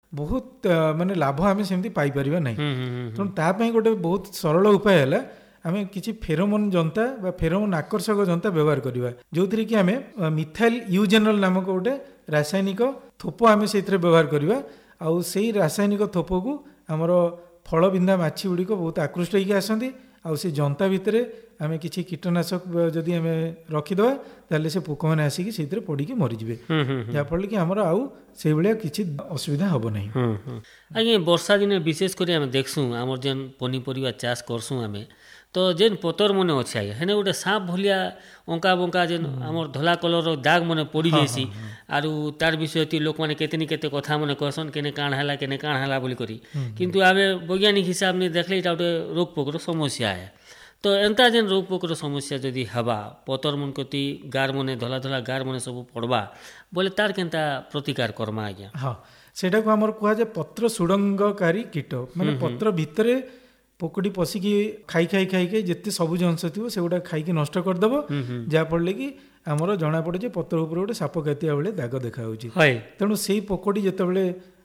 बहुत माने लाभ आम सेमती पाई परिबा नहीं। तेणु तापाई गोटे बहुत सरल उपाय है आम किसी फेरोमोन जनता बा फेरोमोन आकर्षक जनता व्यवहार करवा जो थी कि आम मिथाइल यूजेनल नामक गोटे रासायनिक थोप आम से व्यवहार करवा आउ से रासायनिक थोप को आमर फल बिंधा माछी गुड़िक बहुत आकृष्ट होकर आसती आउ से जनता भितर आम किसी कीटनाशक जदि आम रखीदे ताले से पोक मैंने आसिक से पड़ी मरीजे जहाँफल कि आमर आउ से भाया किसी असुविधा हम ना। आज्ञा वर्षा दिन विशेष कर देखसूँ आमर जेन पनीपरिया चाष करसूँ आम तो जेन पतर मन अच्छे आज्ञा हेने गोटे सांप भलिया अंका बंका जेन आमर धला कलर दाग मन पड़ी जाइसी आरु तार विषय लोक मैंने केतनी केते कथा मन कहसन केने काण है केने काण है बोली करी किंतु आम वैज्ञानिक हिसाब ने देखले इटा गोटे रोग पोकर समस्या है। तो एंता जेन रोग पोकर समस्या जदि हवा पतर मन कति गार मने धला धला गार मने सब पड़वा बोले तार केनता प्रतिकार करमा आज्ञा। हाँ सेटा को हमर कुआ जे पत्र सुडंगकारी कीट माने पत्र भितरे पोकड़ी पशिकी खाई खाई खाई खाई जिते सबुज अंश थी से गुटा खाई नष्ट करदेव जहाँफल कि आमर जना पड़े जे पत्र उपर गोटे साप कातिया बेले दाग देखा तेणु से पोकड़ी जिते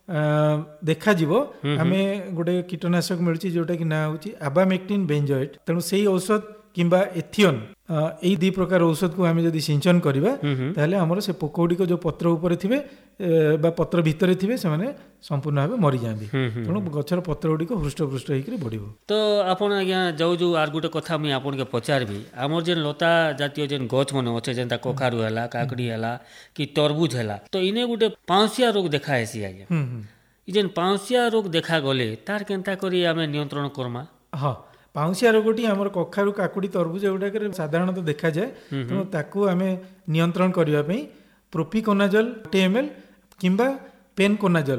देखा आम गोटे कीटनाशक मिलूँ जोटा कि ना हूँ आबामेक्टिन बेंजोएट तेणु से औषध किंबा एथियन यही दी प्रकार औषध को आम जब सिंचन करवा ताहले हमर से पोक गुड़िक जो पत्र उपर थे पत्र भितर थे से संपूर्ण भाव मरी जाती तेणु गचर पत्र गुड़िक हृष्टपृष्ट होकर बढ़। तो आपन आज्ञा जाऊ जो आर गोटे कथा मुझे आपन के पचारबी आमर जेन लता जातीय जेन गछ मन अच्छे जेनता कखारू है काकड़ी है कि तरबुज है तो इने गोटे पाउसिया रोग देखा है आज्ञा जेन पाउसिया रोग देखा गले तार केनता करी आमे नियंत्रण करमा। हाँ पाउसिया रोगटी आमर कखारू काकुड़ी तरबुज गुड़ाक साधारणतः देखा जाए तेणु ताकू आम नियंत्रण करने प्रोपिकोनाजल 1 ml किंबा पेनकोनाजल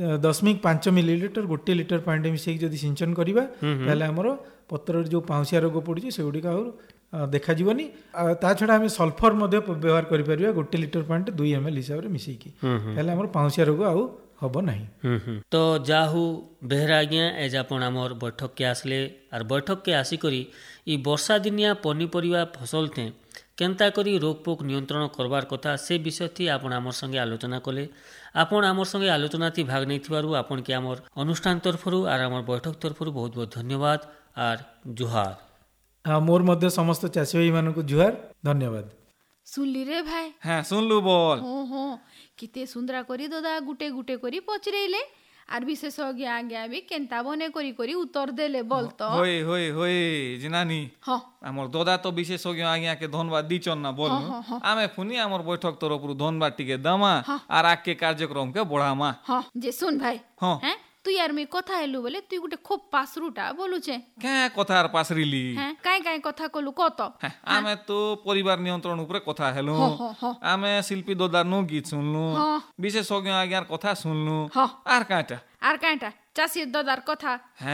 0.5 मिलीलीटर 1 लीटर पानी मिसेक जब सिंचन करवा ताहले आमर पत्र जो पाउसिया रोग पड़ी से गुड़िक आ देखा जीवनी ता छड़ा आम सल्फर व्यवहार कर 1 लीटर पानी 2 ml हिसाब से मिसेकी ताहले आमर पाउसिया रोग आउ हम नहीं। तो जाहू बेहरा आज्ञा एज आपन आमर बैठक के आसले आर बैठक के आसिकरी ई वर्षा दिनिया पनीपरिया फसल थे केनता करी रोग पोक नियंत्रण करवार कथा से विषय थी आपन आमर संगे आलोचना कले आपन आमर संगे आलोचना थी भाग नहीं थिबारु आपन के आमर अनुष्ठान तरफरु आर आमर बैठक तरफरु बहुत बहुत धन्यवाद आर जुहार। हाँ मोर मध्य समस्त चाषी भाई मानक जुहार धन्यवाद। सुनली रे भाई? हाँ सुनलु बोल। हो किते सुंदरा करी दादा गुटे गुटे करी पचरेले आर विशेषज्ञ आज्ञा भी केनता बने करी करी उत्तर देले बोल तो होय होय होय जिनानी हाँ आमर दादा तो विशेषज्ञ आज्ञा के धन्यवाद दीचन ना बोल आमे फुनी आमर बैठक तरफ धन्यवाद टिके दमा आर आके कार्यक्रम के बढ़ामा। हाँ जे सुन भाई हाँ हैं तू यार में कथा हेलु बोले तू गुटे खूब पासरुटा बोलु छे क्या कथा पासरिली हैं काय काय कथा कलु कत आमे तो परिवार नियंत्रण ऊपर कथा हेलु आमे शिल्पी दादा नो गीत सुनलु विशेषज्ञ आज्ञार कथा सुनलु आर काटा चासी दादार कथा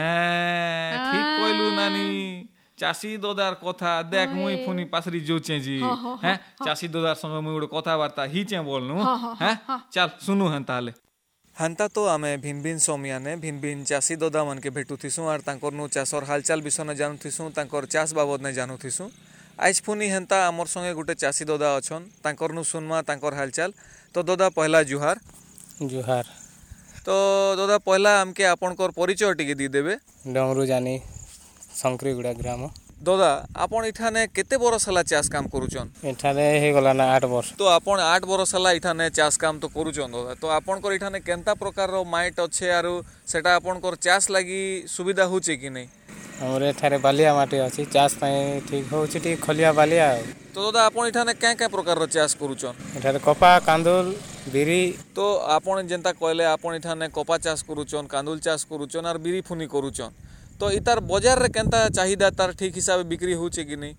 हैं ठीक कहलु नानी चासी दादार कथा देख मुई फुनी पासरी जोचे जी हैं चासी दादार संग मुई गोटे कथा वार्ता हिचे बोलनु हैं चल सुनु हन ताले हांता तो आमे भिन्न भिन्न समयाने भिन्न भिन्न चाषी दादा मन के भेटुथिसुँ आर तांकर नु चाषर हालचाल विषय ने जानुथिसुँ तांकर चाष बाबद ने जानुथिसुँ आज पुनी हेंता आमर संगे गोटे चाषी दादा अछन तांकर नु सुनमा तांकर हालचाल। तो दादा पहला जुहार। जुहार। तो दादा पहला हमके आपनकर परिचय टिके दी देबे। डमरू जानी संक्रीगुड़ा ग्राम। दादा आपण इठाने केते बरस हला चाष काम करूचन? इठाने हे गला ना 8 वर्ष। तो आपण 8 बरस हला इठाने चाष काम तो करूचन दादा। तो आपनकर इठाने केनता प्रकार रो माइट अच्छे आरो सेटा आपनकर चाष लागि सुविधा होचे कि नहीं? हमरे थारे बालिया माटी अछि चाष पय ठीक होछि ठीक खलिया बालिया। तो दादा आपण इठाने क्या प्रकार रो चाष करूचन? इठाने कपा कांदुल बिरी। तो आपण जेंता कहले आपण इठाने कपा चाष करूचन कांदुल चाष करूचन और बिरी फुनी करूचन तो इतार बाजार रे केनता चाहिदा तार ठीक हिसाब बिक्री होचे कि नहीं?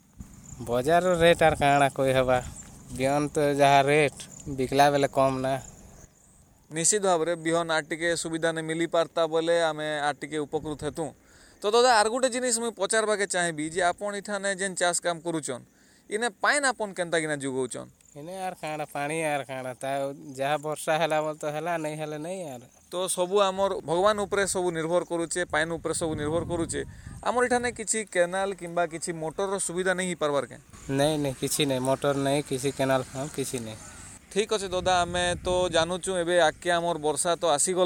बाजार रेट आर काना कोई हवा बिहन तो जहा रेट बिकला बेले कम ना निश्चित भाव रे बिहन आटिके सुविधा ने मिली पारता बोले आमे आटिके उपकृत हेतु। तो दादा आर गोटे जिनिस मुई पचारबा के चाहेबी जे आपण इठाने जेन चाष काम करूचन इने पाइन आपण केनता किना जुगौचन? इने यार काना पानी यार काना ता जहा वर्षा हला बोल तो हला नहीं हले नहीं यार। तो सबू आमर भगवान उपरे सबू निर्भर करूचे पाइन उपरे सबू निर्भर करूचे आमर इठाने किछि केनाल किंबा किछि मोटर रो सुविधा नहीं पारबार के? नहीं किछि नहीं मोटर नहीं किछि केनाल किछि नहीं। ठीक अछि दादा आमे तो जानूचु एबे आके आमर वर्षा तो आसी